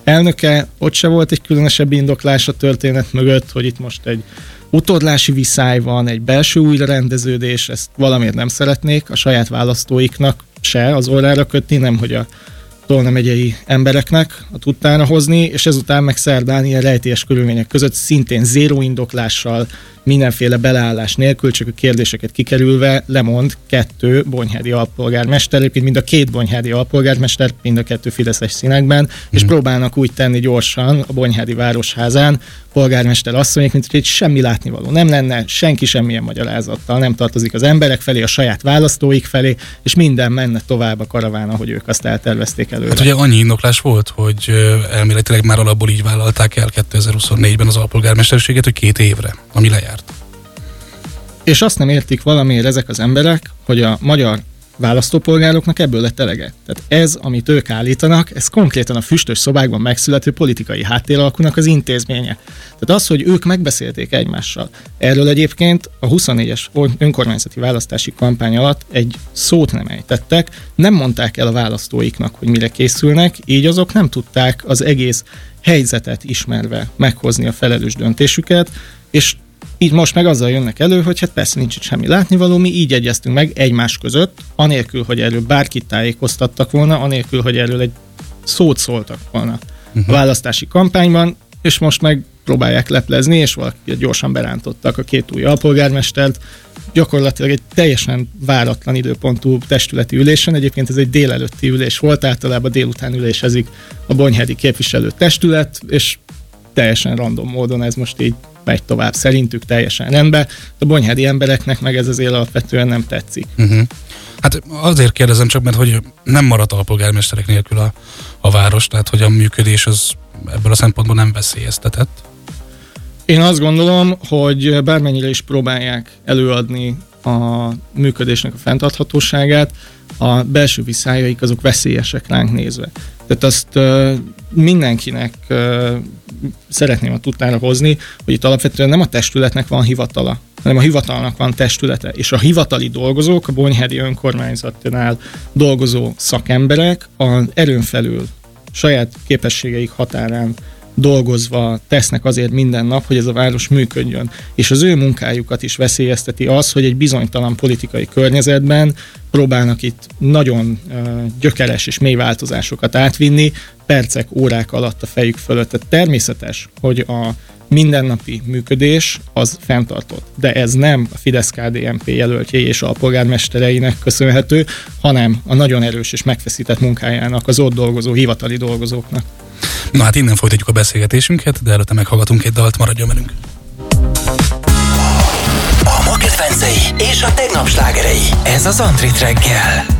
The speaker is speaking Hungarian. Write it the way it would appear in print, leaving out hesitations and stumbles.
elnöke, ott se volt egy különösebb indoklás a történet mögött, hogy itt most egy utódlási viszály van, egy belső újrarendeződés, ezt valamiért nem szeretnék a saját választóiknak se az orrára kötni, nem hogy a Tolna megyei embereknek a tudtára hozni, és ezután meg szerdán ilyen rejtélyes körülmények között szintén zéró indoklással, mindenféle beleállás nélkül, csak a kérdéseket kikerülve lemond 2 bonyhádi alpolgármester, egyébként mind a 2 bonyhádi alpolgármester, mind a 2 fideszes színekben, és próbálnak úgy tenni gyorsan a Bonyhádi Városházán polgármester asszonyék, mint hogy semmi látnivaló nem lenne, senki semmilyen magyarázattal nem tartozik az emberek felé, a saját választóik felé, és minden menne tovább a karaván, ahogy ők azt eltervezték előre. Hát ugye annyi indoklás volt, hogy elméletileg már alapból így vállalták el 2024-ben az alpolgármesterséget, hogy 2 évre, ami lejárt. És azt nem értik valamiért ezek az emberek, hogy a magyar választópolgároknak ebből lett elege. Tehát ez, amit ők állítanak, ez konkrétan a füstös szobákban megszülető politikai háttéralkunak az intézménye. Tehát az, hogy ők megbeszélték egymással. Erről egyébként a 24-es önkormányzati választási kampány alatt egy szót nem ejtettek, nem mondták el a választóiknak, hogy mire készülnek, így azok nem tudták az egész helyzetet ismerve meghozni a felelős döntésüket, és így most meg azzal jönnek elő, hogy hát persze nincs itt semmi látnivaló, mi így egyeztünk meg egymás között, anélkül, hogy erről bárkit tájékoztattak volna, anélkül, hogy erről egy szót szóltak volna a választási kampányban, és most meg próbálják leplezni, és valaki gyorsan berántottak a 2 új alpolgármestert, gyakorlatilag egy teljesen váratlan időpontú testületi ülésen, egyébként ez egy délelőtti ülés volt, általában délután ülésezik a bonyhádi képviselő testület, és teljesen random módon ez most így megy tovább, szerintük teljesen rendben. A bonyhádi embereknek meg ez azért alapvetően nem tetszik. Hát azért kérdezem csak, mert hogy nem maradt alpolgármesterek nélkül a város, tehát hogy a működés az ebből a szempontból nem veszélyeztetett. Én azt gondolom, hogy bármennyire is próbálják előadni a működésnek a fenntarthatóságát, a belső viszályaik azok veszélyesek ránk nézve. Tehát azt mindenkinek szeretném a tudtára hozni, hogy itt alapvetően nem a testületnek van hivatala, hanem a hivatalnak van testülete. És a hivatali dolgozók, a bonyhádi önkormányzatnál dolgozó szakemberek az erőn felül saját képességeik határán dolgozva tesznek azért minden nap, hogy ez a város működjön. És az ő munkájukat is veszélyezteti az, hogy egy bizonytalan politikai környezetben próbálnak itt nagyon gyökeres és mély változásokat átvinni, percek, órák alatt a fejük fölött. Tehát természetes, hogy a mindennapi működés az fenntartott. De ez nem a Fidesz-KDNP jelöltjei és alpolgármestereinek köszönhető, hanem a nagyon erős és megfeszített munkájának az ott dolgozó hivatali dolgozóknak. Na hát innen folytatjuk a beszélgetésünket, de előtte meghallgatunk egy dalt, maradjon velünk. A ma kedvencei és a tegnap slágerei. Ez az Antrit reggel.